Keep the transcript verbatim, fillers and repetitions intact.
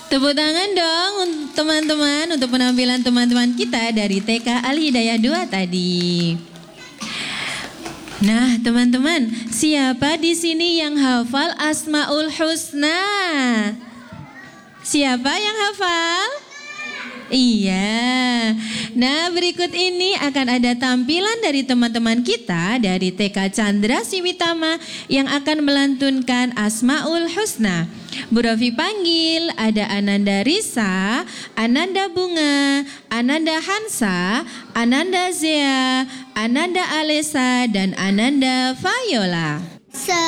Tepuk tangan dong untuk teman-teman, untuk penampilan teman-teman kita dari T K Al Hidayah dua tadi. Nah, teman-teman, siapa di sini yang hafal Asmaul Husna? Siapa yang hafal? Iya. Nah, berikut ini akan ada tampilan dari teman-teman kita dari T K Chandra Siwitama yang akan melantunkan Asmaul Husna. Bu Rofi panggil, ada Ananda Risa, Ananda Bunga, Ananda Hansa, Ananda Zea, Ananda Alesa, dan Ananda Viola. Se